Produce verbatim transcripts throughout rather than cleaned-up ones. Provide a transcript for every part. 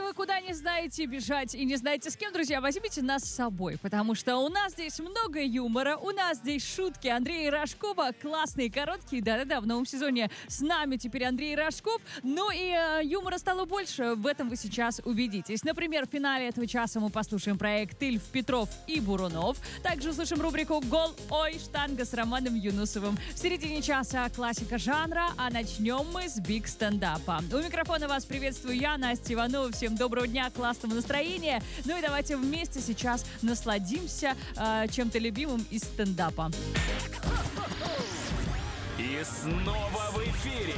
вы куда не знаете бежать и не знаете с кем, друзья, возьмите нас с собой, потому что у нас здесь много юмора, у нас здесь шутки Андрея Рожкова, классные, короткие, да-да-да, в новом сезоне с нами теперь Андрей Рожков, ну и э, юмора стало больше, в этом вы сейчас убедитесь. Например, в финале этого часа мы послушаем проект Ильф, Петров и Бурунов, также услышим рубрику «Гол, ой, штанга» с Романом Юнусовым. В середине часа классика жанра, а начнем мы с биг стендапа. У микрофона вас приветствую я, Настя Иванова. Всем доброго дня, классного настроения. Ну и давайте вместе сейчас насладимся э, чем-то любимым из стендапа. И снова в эфире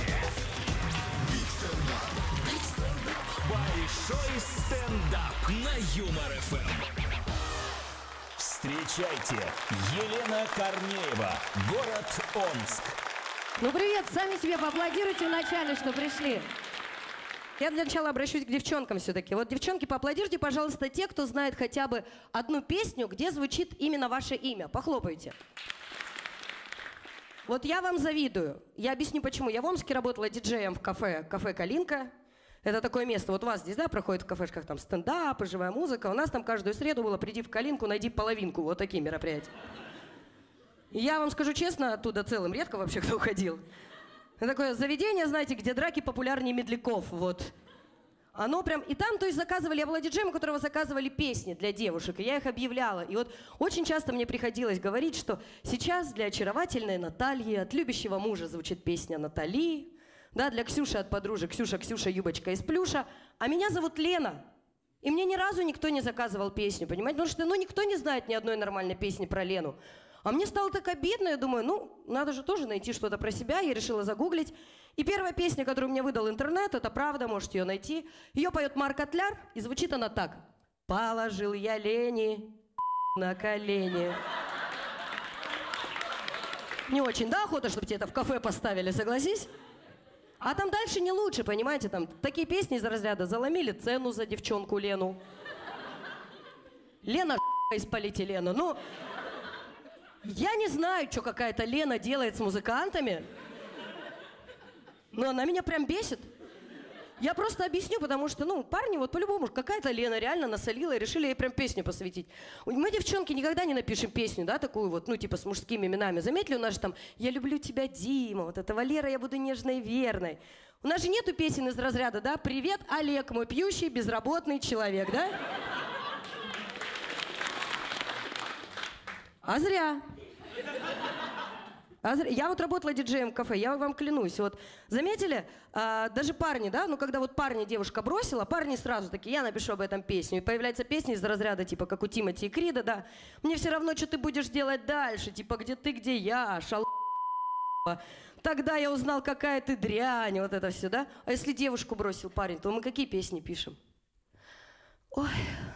большой стендап на Юмор эф эм. Встречайте, Елена Корнеева, город Омск. Ну привет, сами себе поаплодируйте вначале, что пришли. Я для начала обращусь к девчонкам все-таки. Вот, девчонки, поаплодируйте, пожалуйста, те, кто знает хотя бы одну песню, где звучит именно ваше имя. Похлопайте. Вот я вам завидую. Я объясню почему. Я в Омске работала диджеем в кафе, кафе «Калинка». Это такое место, вот у вас здесь, да, проходит в кафешках там стендап, живая музыка. У нас там каждую среду было «Приди в Калинку, найди половинку». Вот такие мероприятия. И я вам скажу честно, оттуда целым редко вообще кто уходил. Это такое заведение, знаете, где драки популярнее медляков, вот. Оно прям... И там, то есть, заказывали... Я была диджеем, у которого заказывали песни для девушек, и я их объявляла. И вот очень часто мне приходилось говорить, что сейчас для очаровательной Натальи от любящего мужа звучит песня Натали, да, для Ксюши от подружек Ксюша, Ксюша, юбочка из плюша, а меня зовут Лена. И мне ни разу никто не заказывал песню, понимаете? Потому что, ну, никто не знает ни одной нормальной песни про Лену. А мне стало так обидно, я думаю, ну, надо же тоже найти что-то про себя. Я решила загуглить. И первая песня, которую мне выдал интернет, это правда, можете ее найти. Ее поет Марк Котляр, и звучит она так. Положил я Лене на колени. Не очень, да, охота, чтобы тебе это в кафе поставили, согласись? А там дальше не лучше, понимаете? Там такие песни из разряда «Заломили цену за девчонку Лену». Лена из полиэтилена. Ну... Я не знаю, что какая-то Лена делает с музыкантами, но она меня прям бесит. Я просто объясню, потому что, ну, парни, вот по-любому, какая-то Лена реально насолила и решили ей прям песню посвятить. Мы, девчонки, никогда не напишем песню, да, такую вот, ну, типа с мужскими именами. Заметили, у нас же там «Я люблю тебя, Дима», вот это «Валера, я буду нежной и верной». У нас же нету песен из разряда, да, «Привет, Олег, мой пьющий, безработный человек», да? А зря. А зря. Я вот работала диджеем в кафе, я вам клянусь. Вот заметили, а, даже парни, да, ну когда вот парня девушка бросила, парни сразу такие, я напишу об этом песню. И появляется песня из разряда, типа, как у Тимати и Крида, да. Мне все равно, что ты будешь делать дальше, типа, где ты, где я, шал... Тогда я узнал, какая ты дрянь, вот это все, да. А если девушку бросил парень, то мы какие песни пишем? Ой...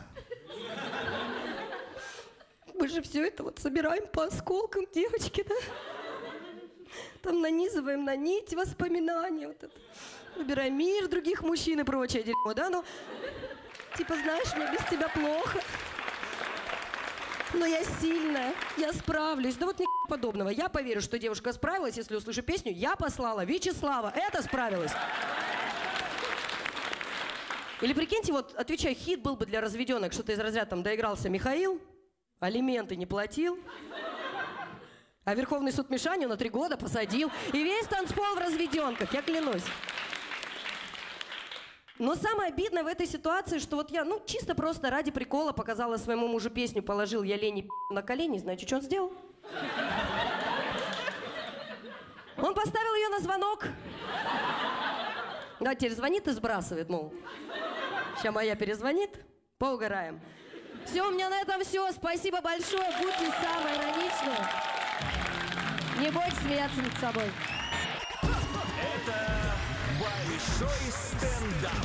Мы же все это вот собираем по осколкам, девочки, да? Там нанизываем на нить воспоминаний, вот это. Выбираем мир других мужчин и прочее дерьмо, да? Ну, типа, знаешь, мне без тебя плохо. Но я сильная, я справлюсь. Да вот ни подобного. Я поверю, что девушка справилась, если услышу песню «Я послала Вячеслава». Это справилась. Или прикиньте, вот, отвечаю, хит был бы для разведенок, что-то из разряда там доигрался Михаил, алименты не платил, а Верховный суд Мишаню на три года посадил. И весь танцпол в разведенках, я клянусь. Но самое обидное в этой ситуации, что вот я, ну, чисто просто ради прикола показала своему мужу песню «Положил я Лене на колени». Знаете, что он сделал? Он поставил ее на звонок. Да, теперь звонит и сбрасывает, мол. Сейчас моя перезвонит, поугараем. Все, у меня на этом все. Спасибо большое. Будьте самые ироничные. Не бойтесь смеяться над собой. Это большой стендап.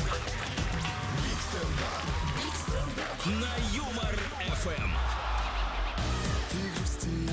На Юмор эф эм. Ты грустишь.